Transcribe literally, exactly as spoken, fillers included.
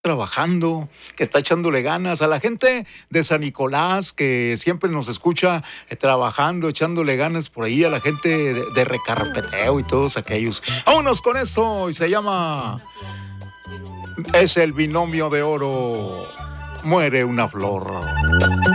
trabajando, que está echándole ganas, a la gente de San Nicolás, que siempre nos escucha eh, trabajando, echándole ganas por ahí, a la gente de, de Recarpeteo y todos aquellos. Vámonos con esto, y se llama Es el binomio de oro, muere una flor.